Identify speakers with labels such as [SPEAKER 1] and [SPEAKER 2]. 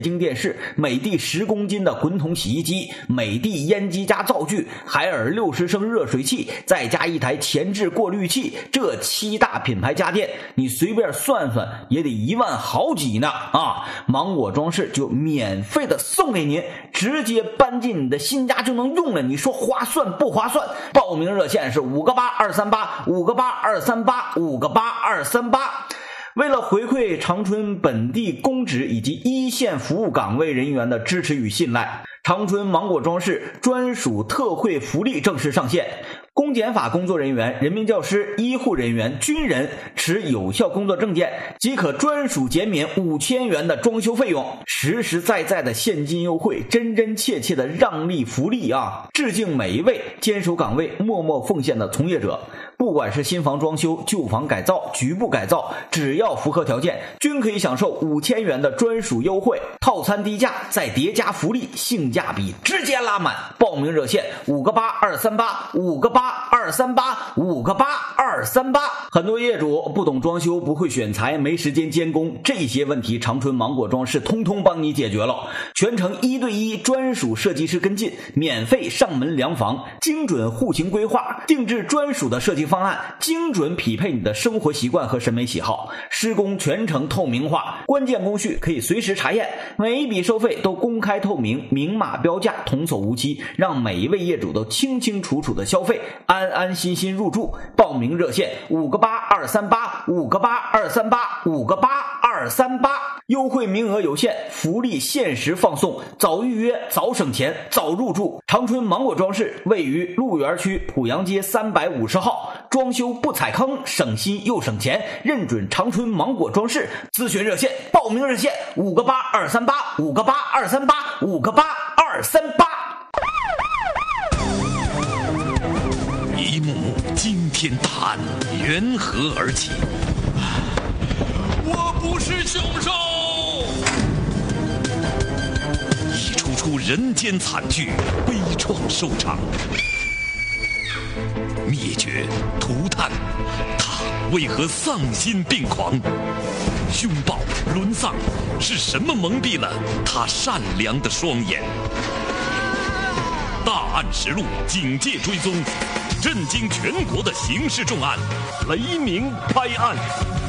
[SPEAKER 1] 京电视、美的10公斤的滚筒洗衣机、美的烟机加灶具、海尔60升热水器，再加一台前置过滤器，这7大品牌家电，你随便算算也得1万好几呢啊！芒果装饰就免费的送给您，直接搬进你的新家就能用了，你说划算不划算？报名热线是5个8 238 5个8 238 5个8 238。为了回馈长春本地公职以及一线服务岗位人员的支持与信赖，长春芒果装饰专属特惠福利正式上线。公检法工作人员、人民教师、医护人员、军人持有效工作证件即可专属减免5000元的装修费用，实实在在的现金优惠，真真切切的让利福利啊！致敬每一位坚守岗位、默默奉献的从业者，不管是新房装修、旧房改造、局部改造，只要符合条件，均可以享受5000元的专属优惠，套餐低价再叠加福利，性价比直接拉满。报名热线5个8 238 5个8 238 5个8 238。很多业主不懂装修，不会选材，没时间监工，这些问题长春芒果装饰通通帮你解决了，全程1对1专属设计师跟进，免费上门量房，精准户型规划，定制专属的设计方案，精准匹配你的生活习惯和审美喜好，施工全程透明化，关键工序可以随时查验，每一笔收费都公开透明，明码标价，童叟无欺，让每一位业主都清清楚楚的消费，安安心心入住。报名热线5个8 238 5个8 238 5个8 238。优惠名额有限，福利限时放送，早预约早省钱早入住。长春芒果装饰位于鹿园区濮阳街350号，装修不踩坑，省心又省钱，认准长春芒果装饰。咨询热线、报名热线5个8 238 5个8 238 5个8 238。
[SPEAKER 2] 一幕幕惊天大案缘何而起？我不是凶手！一出出人间惨剧，悲怆收场。灭绝、涂炭，他为何丧心病狂？凶暴、沦丧，是什么蒙蔽了他善良的双眼？大案实录，警戒追踪，震惊全国的刑事重案，雷鸣拍案。